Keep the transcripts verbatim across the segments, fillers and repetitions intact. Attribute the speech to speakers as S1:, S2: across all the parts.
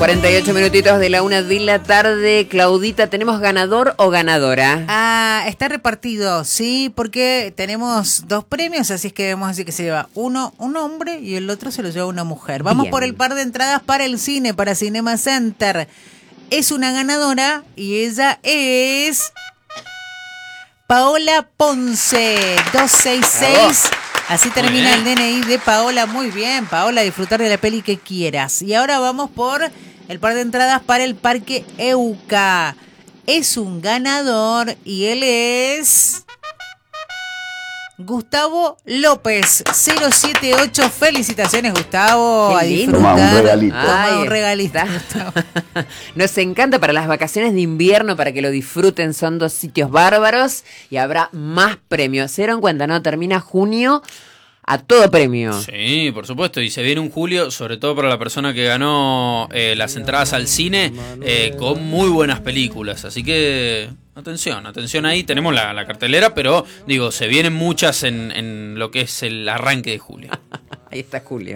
S1: cuarenta y ocho minutitos de la una de la tarde. Claudita, ¿tenemos ganador o ganadora?
S2: Ah, está repartido, sí, porque tenemos dos premios, así es que vamos a decir que se lleva uno un hombre y el otro se lo lleva una mujer. Vamos Bien. por el par de entradas para el cine, para Cinema Center. Es una ganadora y ella es Paola Ponce, dos seis seis. Así termina el D N I de Paola. Muy bien, Paola, disfrutar de la peli que quieras. Y ahora vamos por el par de entradas para el Parque Euca. Es un ganador y él es Gustavo López, cero siete ocho. Felicitaciones, Gustavo.
S1: Qué
S2: a
S1: lindo.
S2: disfrutar.
S3: Toma un regalito.
S2: Toma
S1: Ay,
S2: un regalito, Gustavo.
S1: Nos encanta para las vacaciones de invierno, para que lo disfruten. Son dos sitios bárbaros y habrá más premios. ¿Se dieron cuenta, no? Termina junio a todo premio.
S4: Sí, por supuesto, y se viene un julio, sobre todo para la persona que ganó eh, las entradas al cine, eh, con muy buenas películas, así que atención, atención ahí, tenemos la, la cartelera, pero digo, se vienen muchas en, en lo que es el arranque de julio.
S1: Ahí está Julio.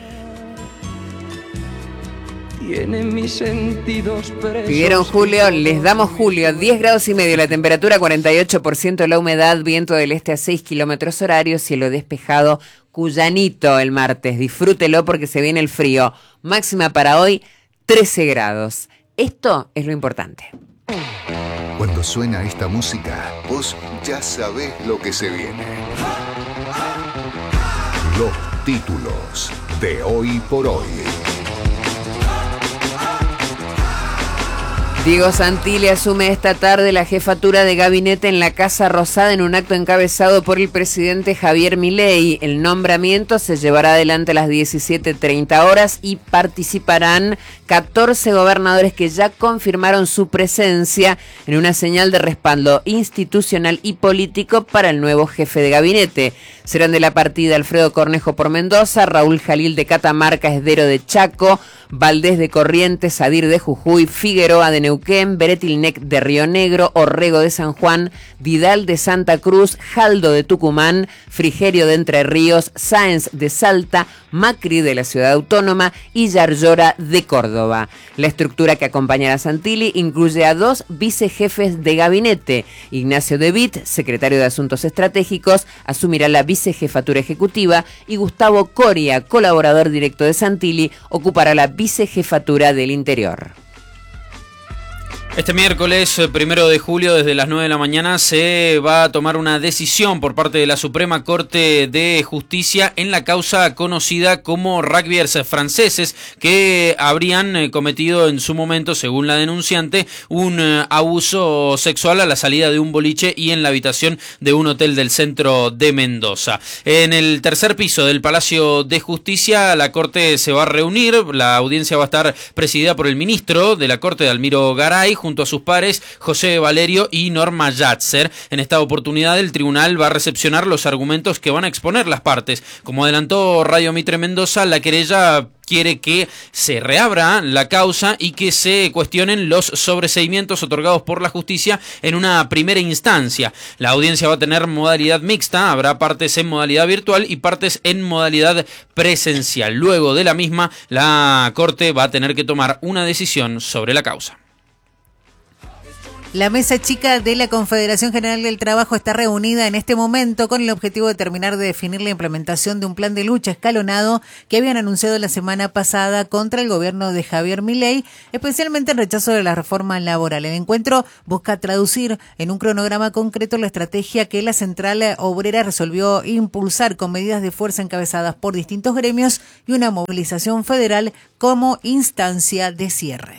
S5: Tiene mis sentidos presos.
S1: Pidieron Julio, les damos Julio, diez grados y medio, la temperatura cuarenta y ocho por ciento, la humedad, viento del este a seis kilómetros horarios, cielo despejado, Cuyanito el martes, disfrútelo porque se viene el frío, máxima para hoy trece grados, esto es lo importante.
S6: Cuando suena esta música, vos ya sabés lo que se viene. Los títulos de Hoy por Hoy.
S1: Diego Santilli asume esta tarde la jefatura de gabinete en la Casa Rosada en un acto encabezado por el presidente Javier Milei. El nombramiento se llevará adelante a las diecisiete treinta horas y participarán catorce gobernadores que ya confirmaron su presencia en una señal de respaldo institucional y político para el nuevo jefe de gabinete. Serán de la partida Alfredo Cornejo por Mendoza, Raúl Jalil de Catamarca, Esdero de Chaco, Valdés de Corrientes, Sadir de Jujuy, Figueroa de Neuquén, Beretilnec de Río Negro, Orrego de San Juan, Vidal de Santa Cruz, Jaldo de Tucumán, Frigerio de Entre Ríos, Sáenz de Salta, Macri de la Ciudad Autónoma y Yarlora de Córdoba. La estructura que acompañará a Santilli incluye a dos vicejefes de gabinete. Ignacio De Witt, secretario de Asuntos Estratégicos, asumirá la vicejefatura ejecutiva y Gustavo Coria, colaborador directo de Santilli, ocupará la vicejefatura del Interior.
S4: Este miércoles, primero de julio, desde las nueve de la mañana, se va a tomar una decisión por parte de la Suprema Corte de Justicia en la causa conocida como rugbyers franceses, que habrían cometido en su momento, según la denunciante, un abuso sexual a la salida de un boliche y en la habitación de un hotel del centro de Mendoza. En el tercer piso del Palacio de Justicia, la Corte se va a reunir. La audiencia va a estar presidida por el ministro de la Corte, Dalmiro Garay, junto a sus pares José Valerio y Norma Yatzer. En esta oportunidad el tribunal va a recepcionar los argumentos que van a exponer las partes. Como adelantó Radio Mitre Mendoza, la querella quiere que se reabra la causa y que se cuestionen los sobreseimientos otorgados por la justicia en una primera instancia. La audiencia va a tener modalidad mixta, habrá partes en modalidad virtual y partes en modalidad presencial. Luego de la misma, la Corte va a tener que tomar una decisión sobre la causa.
S2: La mesa chica de la Confederación General del Trabajo está reunida en este momento con el objetivo de terminar de definir la implementación de un plan de lucha escalonado que habían anunciado la semana pasada contra el gobierno de Javier Milei, especialmente en rechazo de la reforma laboral. El encuentro busca traducir en un cronograma concreto la estrategia que la Central Obrera resolvió impulsar con medidas de fuerza encabezadas por distintos gremios y una movilización federal como instancia de cierre.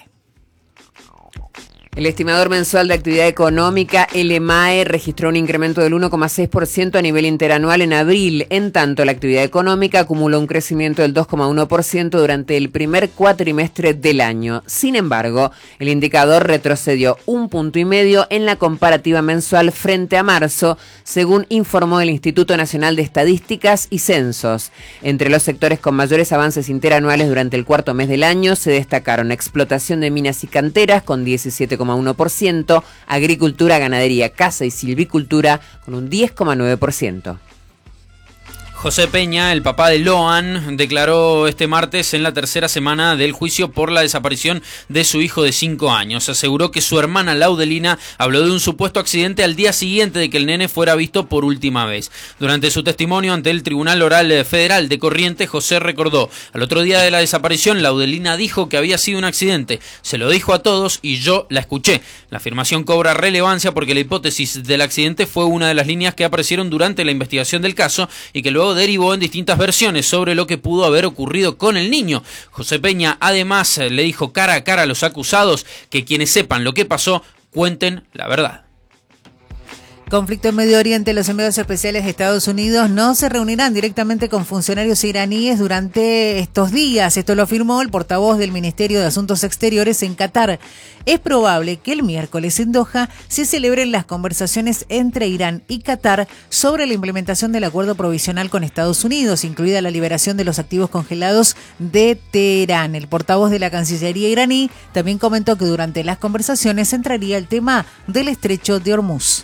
S1: El estimador mensual de actividad económica, el E M A E, registró un incremento del uno coma seis por ciento a nivel interanual en abril. En tanto, la actividad económica acumuló un crecimiento del dos coma uno por ciento durante el primer cuatrimestre del año. Sin embargo, el indicador retrocedió un punto y medio en la comparativa mensual frente a marzo, según informó el Instituto Nacional de Estadísticas y Censos. Entre los sectores con mayores avances interanuales durante el cuarto mes del año se destacaron explotación de minas y canteras con diecisiete coma uno por ciento, agricultura, ganadería, caza y silvicultura con un diez coma nueve por ciento.
S4: José Peña, el papá de Loan, declaró este martes en la tercera semana del juicio por la desaparición de su hijo de cinco años. Aseguró que su hermana Laudelina habló de un supuesto accidente al día siguiente de que el nene fuera visto por última vez. Durante su testimonio ante el Tribunal Oral Federal de Corrientes, José recordó: al otro día de la desaparición, Laudelina dijo que había sido un accidente. Se lo dijo a todos y yo la escuché. La afirmación cobra relevancia porque la hipótesis del accidente fue una de las líneas que aparecieron durante la investigación del caso y que luego derivó en distintas versiones sobre lo que pudo haber ocurrido con el niño. José Peña además le dijo cara a cara a los acusados que quienes sepan lo que pasó cuenten la verdad.
S2: Conflicto en Medio Oriente. Los enviados especiales de Estados Unidos no se reunirán directamente con funcionarios iraníes durante estos días. Esto lo afirmó el portavoz del Ministerio de Asuntos Exteriores en Qatar. Es probable que el miércoles en Doha se celebren las conversaciones entre Irán y Qatar sobre la implementación del acuerdo provisional con Estados Unidos, incluida la liberación de los activos congelados de Teherán. El portavoz de la Cancillería iraní también comentó que durante las conversaciones entraría el tema del estrecho de Hormuz.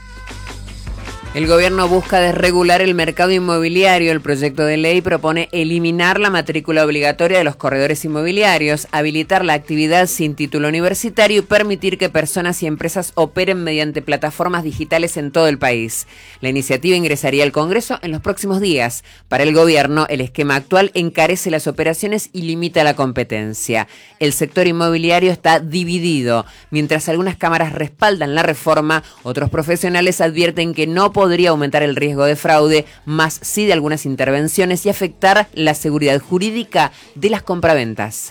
S1: El gobierno busca desregular el mercado inmobiliario. El proyecto de ley propone eliminar la matrícula obligatoria de los corredores inmobiliarios, habilitar la actividad sin título universitario y permitir que personas y empresas operen mediante plataformas digitales en todo el país. La iniciativa ingresaría al Congreso en los próximos días. Para el gobierno, el esquema actual encarece las operaciones y limita la competencia. El sector inmobiliario está dividido. Mientras algunas cámaras respaldan la reforma, otros profesionales advierten que no podría aumentar el riesgo de fraude, más sí de algunas intervenciones y afectar la seguridad jurídica de las compraventas.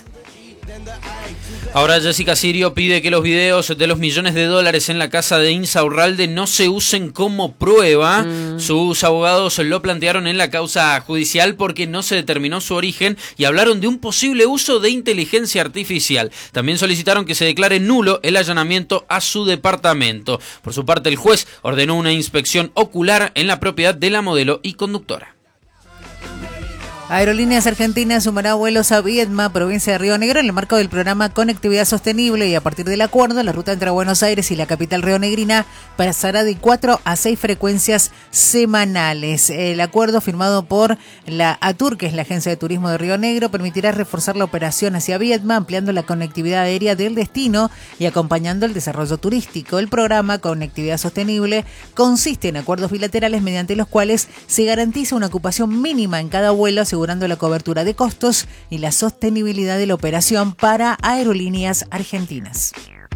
S4: Ahora Jessica Sirio pide que los videos de los millones de dólares en la casa de Insaurralde no se usen como prueba. Mm. Sus abogados lo plantearon en la causa judicial porque no se determinó su origen y hablaron de un posible uso de inteligencia artificial. También solicitaron que se declare nulo el allanamiento a su departamento. Por su parte, el juez ordenó una inspección ocular en la propiedad de la modelo y conductora.
S2: Aerolíneas Argentinas sumará vuelos a Viedma, provincia de Río Negro, en el marco del programa Conectividad Sostenible, y a partir del acuerdo, la ruta entre Buenos Aires y la capital rionegrina pasará de cuatro a seis frecuencias semanales. El acuerdo, firmado por la ATUR, que es la Agencia de Turismo de Río Negro, permitirá reforzar la operación hacia Viedma, ampliando la conectividad aérea del destino y acompañando el desarrollo turístico. El programa Conectividad Sostenible consiste en acuerdos bilaterales mediante los cuales se garantiza una ocupación mínima en cada vuelo, asegurando la cobertura de costos y la sostenibilidad de la operación para Aerolíneas Argentinas.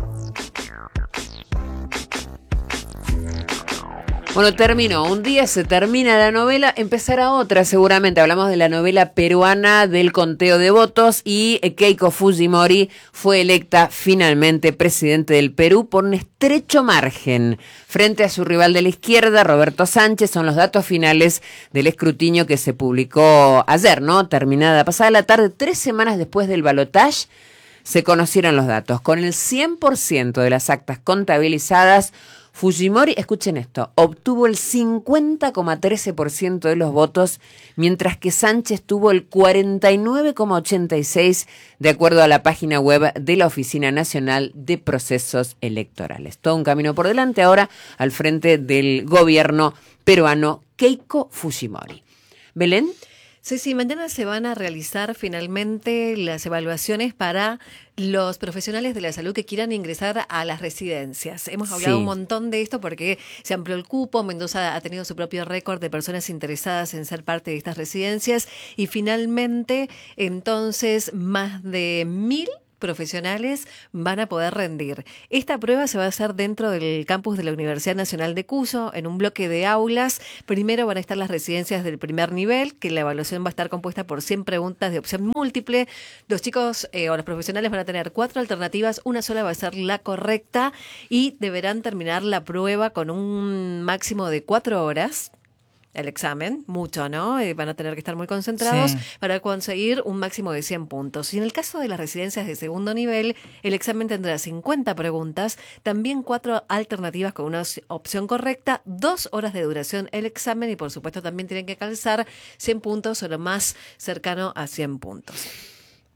S1: Bueno, terminó. Un día se termina la novela, empezará otra seguramente. Hablamos de la novela peruana del conteo de votos y Keiko Fujimori fue electa finalmente presidente del Perú por un estrecho margen frente a su rival de la izquierda, Roberto Sánchez. Son los datos finales del escrutinio que se publicó ayer, ¿no? Terminada, pasada la tarde, tres semanas después del balotaje, se conocieron los datos. Con el cien por ciento de las actas contabilizadas, Fujimori, escuchen esto, obtuvo el cincuenta coma trece por ciento de los votos, mientras que Sánchez tuvo el cuarenta y nueve coma ochenta y seis por ciento, de acuerdo a la página web de la Oficina Nacional de Procesos Electorales. Todo un camino por delante ahora al frente del gobierno peruano Keiko Fujimori. ¿Belén?
S3: Sí, sí, mañana se van a realizar finalmente las evaluaciones para los profesionales de la salud que quieran ingresar a las residencias. Hemos hablado sí. un montón de esto porque se amplió el cupo, Mendoza ha tenido su propio récord de personas interesadas en ser parte de estas residencias y finalmente entonces más de mil profesionales van a poder rendir. Esta prueba se va a hacer dentro del campus de la Universidad Nacional de Cuyo, en un bloque de aulas. Primero van a estar las residencias del primer nivel, que la evaluación va a estar compuesta por cien preguntas de opción múltiple. Los chicos eh, o los profesionales van a tener cuatro alternativas, una sola va a ser la correcta y deberán terminar la prueba con un máximo de cuatro horas. El examen, mucho, ¿no? Eh, van a tener que estar muy concentrados sí. para conseguir un máximo de cien puntos. Y en el caso de las residencias de segundo nivel, el examen tendrá cincuenta preguntas, también cuatro alternativas con una opción correcta, dos horas de duración el examen y por supuesto también tienen que calzar cien puntos o lo más cercano a cien puntos.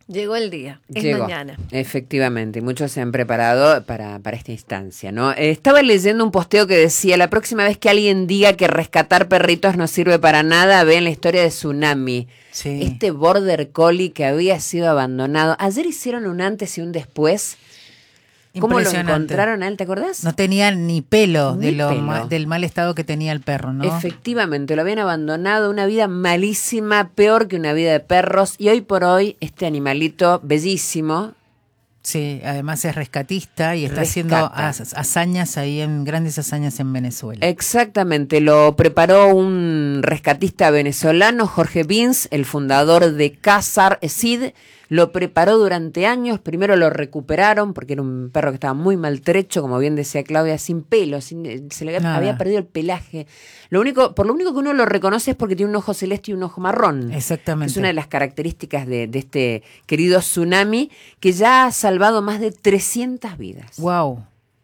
S3: Llegó el día, es
S1: Llegó,
S3: mañana.
S1: Efectivamente, muchos se han preparado para, para esta instancia, ¿no? Eh, estaba leyendo un posteo que decía, la próxima vez que alguien diga que rescatar perritos no sirve para nada, vean la historia de Tsunami.
S2: Sí.
S1: Este border collie que había sido abandonado. Ayer hicieron un antes y un después. ¿Cómo lo encontraron a él? ¿Te acordás?
S2: No tenía ni pelo,
S1: Ni
S2: de lo
S1: pelo.
S2: ma- del mal estado que tenía el perro, ¿no?
S1: Efectivamente, lo habían abandonado, una vida malísima, peor que una vida de perros, y hoy por hoy este animalito bellísimo.
S2: Sí, además es rescatista y está
S1: Rescata.
S2: haciendo has- hazañas ahí, en grandes hazañas en Venezuela.
S1: Exactamente, lo preparó un rescatista venezolano, Jorge Vins, el fundador de Cazar Sid. Lo preparó durante años, primero lo recuperaron porque era un perro que estaba muy maltrecho, como bien decía Claudia, sin pelo, sin, se le había,
S2: Nada.
S1: había perdido el pelaje. Lo único, por lo único que uno lo reconoce es porque tiene un ojo celeste y un ojo marrón.
S2: Exactamente.
S1: Es una de las características de, de este querido Tsunami, que ya ha salvado más de trescientas vidas.
S2: Wow,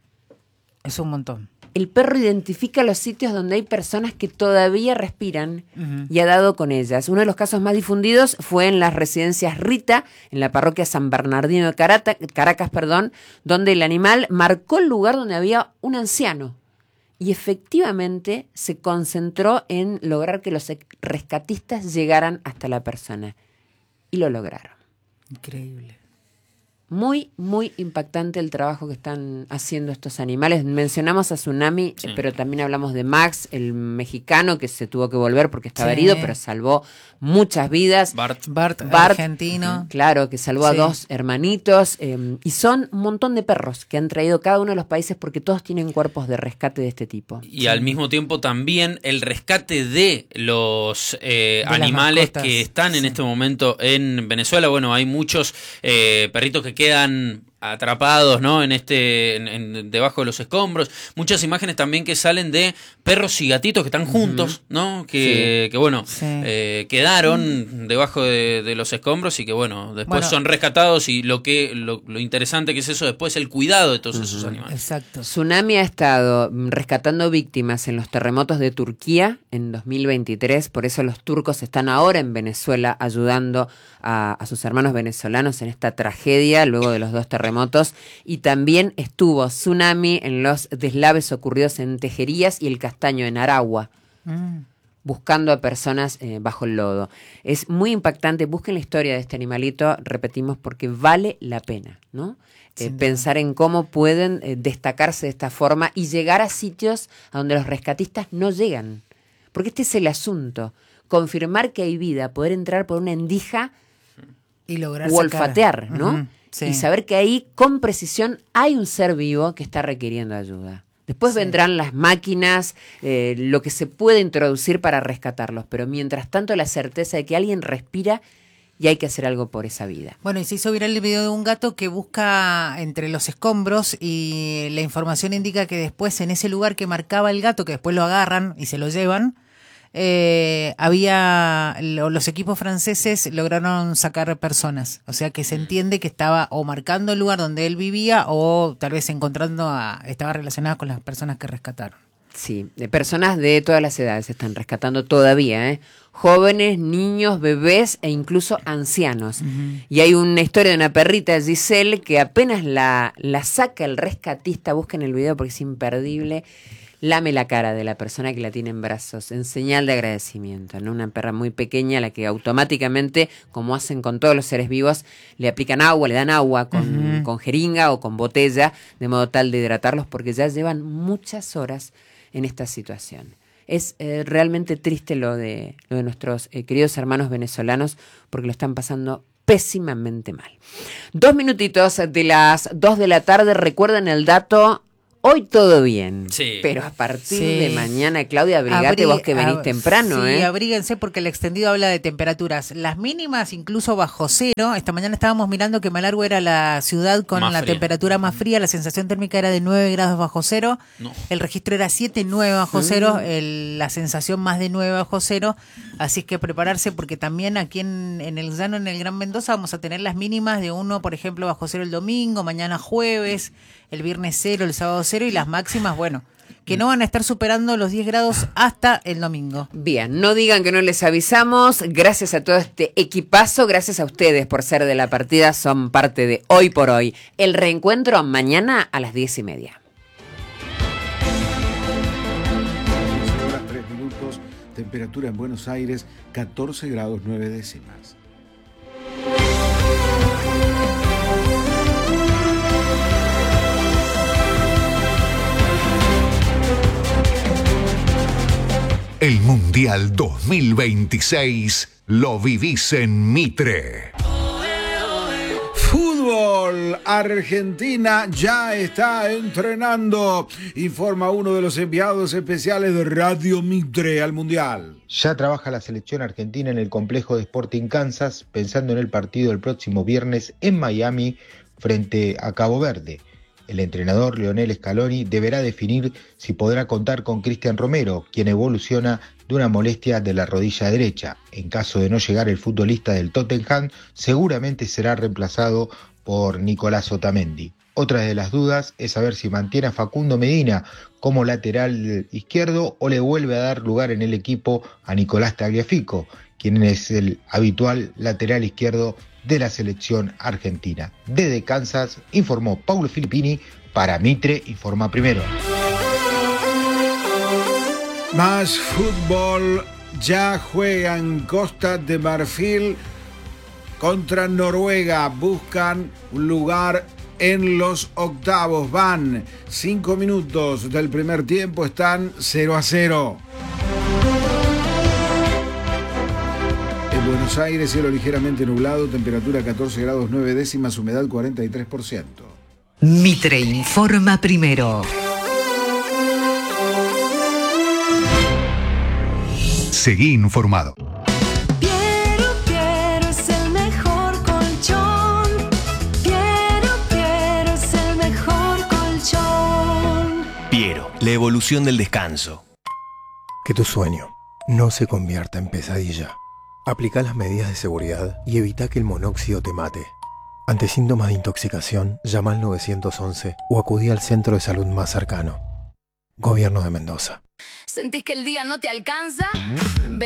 S2: es un montón.
S1: El perro identifica los sitios donde hay personas que todavía respiran
S2: Ujú.
S1: y ha dado con ellas. Uno de los casos más difundidos fue en las residencias Rita, en la parroquia San Bernardino de Carata- Caracas, perdón, donde el animal marcó el lugar donde había un anciano. Y efectivamente se concentró en lograr que los rescatistas llegaran hasta la persona. Y lo lograron.
S2: Increíble.
S1: Muy, muy impactante el trabajo que están haciendo estos animales. Mencionamos a Tsunami,
S4: Sí.
S1: eh, pero también hablamos de Max, el mexicano que se tuvo que volver porque estaba
S2: Sí.
S1: herido, pero salvó muchas vidas.
S4: Bart.
S2: Bart,
S1: Bart,
S2: argentino.
S1: Claro, que salvó a
S2: Sí.
S1: dos hermanitos. eh, y son un montón de perros que han traído cada uno de los países porque todos tienen cuerpos de rescate de este tipo.
S4: Y al mismo tiempo también el rescate de los eh,
S2: De las
S4: animales
S2: mascotas,
S4: que están en
S2: sí.
S4: este momento en Venezuela. Bueno, hay muchos eh, perritos que quedan atrapados, ¿no? En este, en, en- debajo de los escombros. Muchas imágenes también que salen de perros y gatitos que están juntos, ¿no? Que, que bueno,
S2: Sí.
S4: eh, quedaron debajo de, de los escombros y que bueno, después
S2: Bueno.
S4: son rescatados y lo que lo, lo interesante que es eso después el cuidado de todos esos animales.
S2: Exacto.
S1: Tsunami ha estado mm, rescatando víctimas en los terremotos de Turquía en dos mil veintitrés, por eso los turcos están ahora en Venezuela ayudando a, a sus hermanos venezolanos en esta tragedia luego de los dos terremotos, y también estuvo Tsunami en los deslaves ocurridos en Tejerías y el Castaño en Aragua,
S2: Mm.
S1: buscando a personas eh, bajo el lodo. Es muy impactante, busquen la historia de este animalito, repetimos, porque vale la pena, ¿no? Eh,
S2: Sin duda.
S1: pensar en cómo pueden eh, destacarse de esta forma y llegar a sitios a donde los rescatistas no llegan. Porque este es el asunto, confirmar que hay vida, poder entrar por una endija
S2: Y lograr
S1: o
S2: sacar.
S1: olfatear, ¿no?
S2: Ujú, sí.
S1: Y saber que ahí, con precisión, hay un ser vivo que está requiriendo ayuda. Después
S2: Sí.
S1: vendrán las máquinas, eh, lo que se puede introducir para rescatarlos, pero mientras tanto la certeza de que alguien respira y hay que hacer algo por esa vida.
S2: Bueno, y se hizo viral el video de un gato que busca entre los escombros y la información indica que después en ese lugar que marcaba el gato, que después lo agarran y se lo llevan, eh, había lo- los equipos franceses lograron sacar personas. O sea que se entiende que estaba o marcando el lugar donde él vivía o tal vez encontrando a, estaba relacionada con las personas que rescataron.
S1: Sí, de personas de todas las edades se están rescatando todavía, ¿eh? Jóvenes, niños, bebés e incluso ancianos. Y hay una historia de una perrita, Giselle, que apenas la, la saca el rescatista, busquen el video porque es imperdible, lame la cara de la persona que la tiene en brazos en señal de agradecimiento, ¿no? Una perra muy pequeña a la que automáticamente, como hacen con todos los seres vivos, le aplican agua, le dan agua con,
S2: Ujú.
S1: con jeringa o con botella, de modo tal de hidratarlos porque ya llevan muchas horas en esta situación. Es eh, realmente triste lo de, lo de nuestros eh, queridos hermanos venezolanos porque lo están pasando pésimamente mal. Dos minutitos de las dos de la tarde, recuerden el dato. Hoy todo bien,
S4: Sí.
S1: pero a partir
S2: Sí.
S1: de mañana, Claudia, abrigate
S2: Abri-
S1: vos que venís
S2: ab-
S1: temprano,
S2: sí,
S1: ¿eh?
S2: abríguense porque el extendido habla de temperaturas. Las mínimas incluso bajo cero. Esta mañana estábamos mirando que Malargüe era la ciudad con
S4: Más
S2: la
S4: fría.
S2: temperatura más fría. La sensación térmica era de nueve grados bajo cero.
S4: No.
S2: El registro era siete, nueve bajo cero. El- la sensación más de nueve bajo cero. Así es que prepararse porque también aquí en, en el llano, en el Gran Mendoza, vamos a tener las mínimas de uno, por ejemplo, bajo cero el domingo, mañana jueves, el viernes cero, el sábado cero y las máximas, bueno, que no van a estar superando los diez grados hasta el domingo.
S1: Bien, no digan que no les avisamos. Gracias a todo este equipazo, gracias a ustedes por ser de la partida, son parte de Hoy por Hoy. El reencuentro mañana a las diez y media.
S7: tres minutos, temperatura en Buenos Aires, catorce grados nueve décimas.
S6: El Mundial dos mil veintiséis lo vivís en Mitre.
S7: Fútbol, Argentina ya está entrenando, informa uno de los enviados especiales de Radio Mitre al Mundial.
S8: Ya trabaja la selección argentina en el complejo de Sporting Kansas, pensando en el partido el próximo viernes en Miami frente a Cabo Verde. El entrenador Lionel Scaloni deberá definir si podrá contar con Cristian Romero, quien evoluciona de una molestia de la rodilla derecha. En caso de no llegar el futbolista del Tottenham, seguramente será reemplazado por Nicolás Otamendi. Otra de las dudas es saber si mantiene a Facundo Medina como lateral izquierdo o le vuelve a dar lugar en el equipo a Nicolás Tagliafico, quien es el habitual lateral izquierdo de la selección argentina. Desde Kansas informó Paulo Filippini para Mitre Informa Primero.
S7: Más fútbol, ya juegan Costa de Marfil contra Noruega, buscan un lugar en los octavos, van cinco minutos del primer tiempo, están cero a cero. En Buenos Aires, cielo ligeramente nublado, temperatura catorce grados nueve décimas, humedad cuarenta y tres por ciento.
S9: Mitre Informa Primero.
S6: Seguí informado.
S10: Piero, Piero es el mejor colchón. Piero, Piero es el mejor colchón.
S11: Piero, la evolución del descanso.
S12: Que tu sueño no se convierta en pesadilla. Aplica las medidas de seguridad y evita que el monóxido te mate. Ante síntomas de intoxicación, llama al nueve once o acudí al centro de salud más cercano. Gobierno de Mendoza.
S10: ¿Sentís que el día no te alcanza?